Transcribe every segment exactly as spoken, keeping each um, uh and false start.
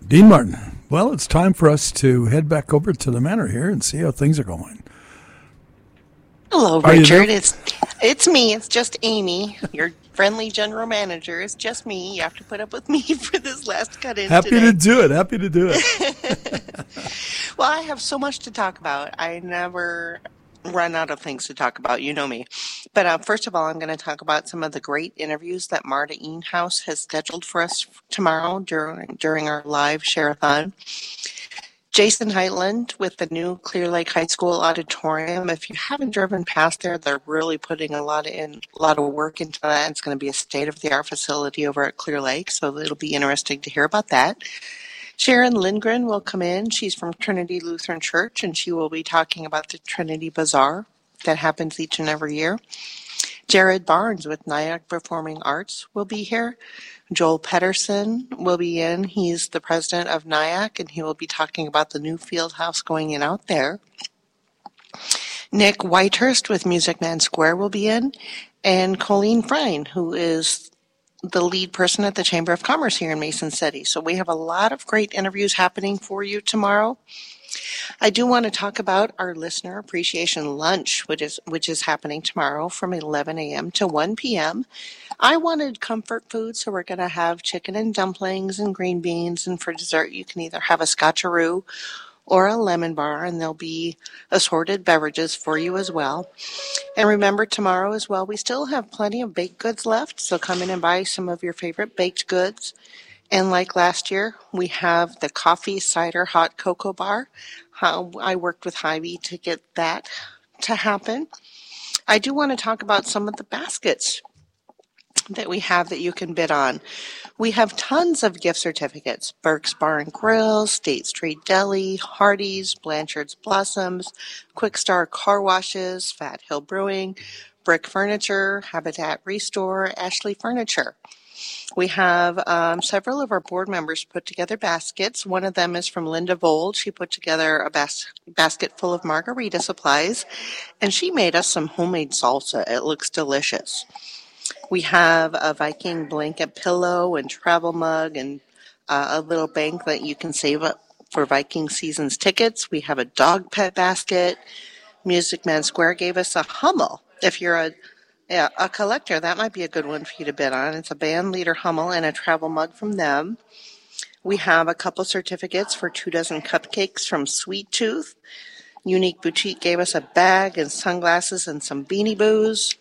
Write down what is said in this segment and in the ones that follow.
Dean Martin. Well, it's time for us to head back over to the manor here and see how things are going. Hello, Richard. It's it's me. It's just Amy, your friendly general manager. It's just me. You have to put up with me for this last cut-in Happy today. to do it. Happy to do it. Well, I have so much to talk about. I never run out of things to talk about. You know me. But uh, first of all, I'm going to talk about some of the great interviews that Marta Eanhouse has scheduled for us tomorrow during, during our live share-a-thon. Jason Heitland with the new Clear Lake High School auditorium. If you haven't driven past there, they're really putting a lot of in, a lot of work into that. It's going to be a state-of-the-art facility over at Clear Lake, so it'll be interesting to hear about that. Sharon Lindgren will come in. She's from Trinity Lutheran Church, and she will be talking about the Trinity Bazaar that happens each and every year. Jared Barnes with Nyack Performing Arts will be here. Joel Pedersen will be in. He's the president of Nyack, and he will be talking about the new field house going in out there. Nick Whitehurst with Music Man Square will be in, and Colleen Frein, who is the lead person at the Chamber of Commerce here in Mason City. So we have a lot of great interviews happening for you tomorrow. I do want to talk about our listener appreciation lunch, which is which is happening tomorrow from eleven a.m. to one p.m. I wanted comfort food, so we're going to have chicken and dumplings and green beans, and for dessert you can either have a scotcheroo or a lemon bar, and there'll be assorted beverages for you as well. And remember, tomorrow as well, we still have plenty of baked goods left, so come in and buy some of your favorite baked goods. And like last year, we have the coffee, cider, hot cocoa bar. How I worked with Hy-Vee to get that to happen. I do want to talk about some of the baskets that we have that you can bid on. We have tons of gift certificates. Burke's Bar and Grill, State Street Deli, Hardee's, Blanchard's Blossoms, Quick Star Car Washes, Fat Hill Brewing, Brick Furniture, Habitat Restore, Ashley Furniture. We have um, several of our board members put together baskets. One of them is from Linda Vold. She put together a bas- basket full of margarita supplies, and she made us some homemade salsa. It looks delicious. We have a Viking blanket pillow and travel mug and uh, a little bank that you can save up for Viking seasons tickets. We have a dog pet basket. Music Man Square gave us a Hummel. If you're a Yeah, a collector, that might be a good one for you to bid on. It's a band leader Hummel and a travel mug from them. We have a couple certificates for two dozen cupcakes from Sweet Tooth. Unique Boutique gave us a bag and sunglasses and some Beanie Boos.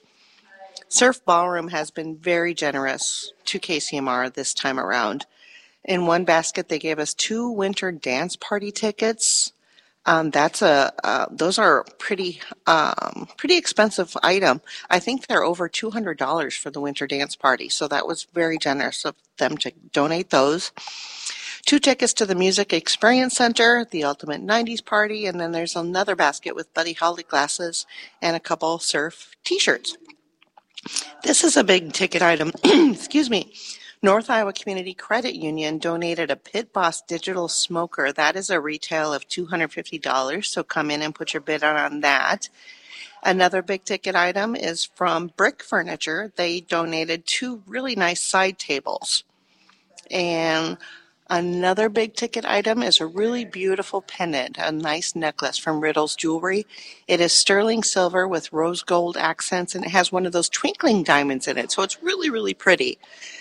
Surf Ballroom has been very generous to K C M R this time around. In one basket, they gave us two winter dance party tickets. Um, that's a, uh, those are pretty, um, pretty expensive item. I think they're over two hundred dollars for the winter dance party. So that was very generous of them to donate those. Two tickets to the Music Experience Center, the Ultimate nineties Party, and then there's another basket with Buddy Holly glasses and a couple surf t-shirts. This is a big ticket item. Excuse me. North Iowa Community Credit Union donated a Pit Boss digital smoker. That is a retail of two hundred fifty dollars, so come in and put your bid on, on that. Another big ticket item is from Brick Furniture. They donated two really nice side tables. And another big ticket item is a really beautiful pendant, a nice necklace from Riddle's Jewelry. It is sterling silver with rose gold accents, and it has one of those twinkling diamonds in it, so it's really, really pretty.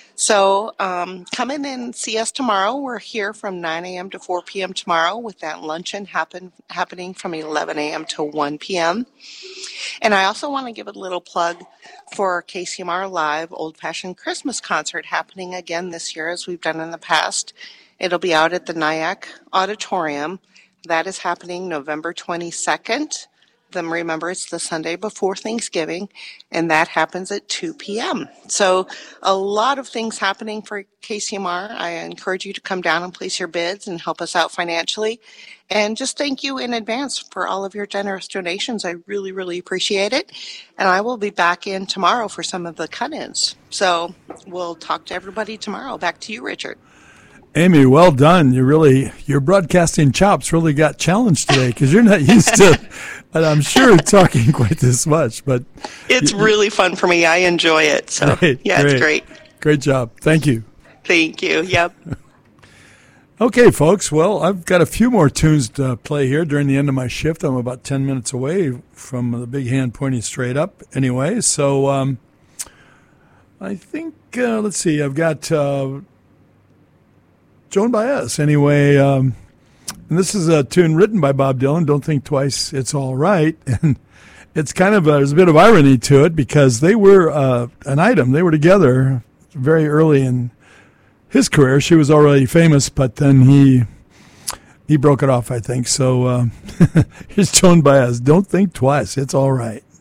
So um, come in and see us tomorrow. We're here from nine a.m. to four p.m. tomorrow with that luncheon happen, happening from eleven a.m. to one p.m. And I also want to give a little plug for K C M R Live Old Fashioned Christmas Concert happening again this year as we've done in the past. It'll be out at the Nyack Auditorium. That is happening November twenty-second. Then remember, it's the Sunday before Thanksgiving, and that happens at two p.m. So a lot of things happening for K C M R. I encourage you to come down and place your bids and help us out financially. And just thank you in advance for all of your generous donations. I really, really appreciate it. And I will be back in tomorrow for some of the cut-ins. So we'll talk to everybody tomorrow. Back to you, Richard. Amy, well done. You really, your broadcasting chops really got challenged today because you're not used to, and I'm sure, talking quite this much. But it's you, really fun for me. I enjoy it. So great, yeah, great. it's great. Great job. Thank you. Thank you. Yep. Okay, folks. Well, I've got a few more tunes to play here during the end of my shift. I'm about ten minutes away from the big hand pointing straight up anyway. So um, I think, uh, let's see, I've got uh, Joan Baez anyway. Um, and this is a tune written by Bob Dylan, Don't Think Twice, It's All Right. And it's kind of, a, there's a bit of irony to it because they were uh, an item. They were together very early in his career. She was already famous, but then he he broke it off, I think. So uh, here's Joan Baez, Don't Think Twice, It's All Right.